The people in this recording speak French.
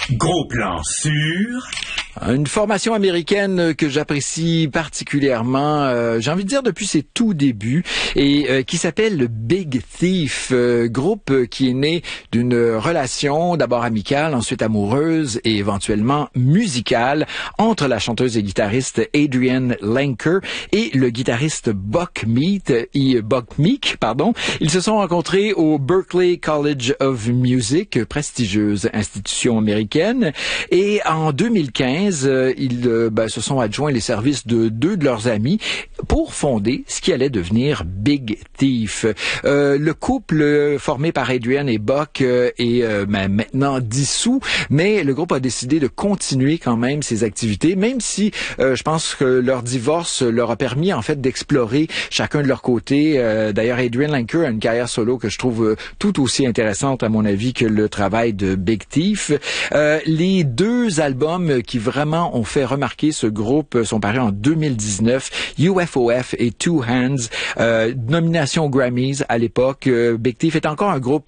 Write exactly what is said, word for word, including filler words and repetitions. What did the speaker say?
Gros plan sur... Une formation américaine que j'apprécie particulièrement, euh, j'ai envie de dire depuis ses tout débuts, et euh, qui s'appelle le Big Thief, euh, groupe qui est né d'une relation d'abord amicale, ensuite amoureuse et éventuellement musicale entre la chanteuse et guitariste Adrienne Lenker et le guitariste Buck Meek, et Buck Meek, pardon. Ils se sont rencontrés au Berklee College of Music, prestigieuse institution américaine, et en deux mille quinze, Euh, ils euh, ben, se sont adjoints les services de deux de leurs amis pour fonder ce qui allait devenir Big Thief. Euh, le couple formé par Adrienne et Buck euh, est euh, ben, maintenant dissous, mais le groupe a décidé de continuer quand même ses activités, même si euh, je pense que leur divorce leur a permis en fait d'explorer chacun de leur côté. Euh, d'ailleurs, Adrienne Lenker a une carrière solo que je trouve euh, tout aussi intéressante à mon avis que le travail de Big Thief. Euh, les deux albums qui vraiment ont fait remarquer ce groupe sont parus en deux mille dix-neuf, U F O F et Two Hands, euh, nomination aux Grammys à l'époque. Euh, Big Thief est encore un groupe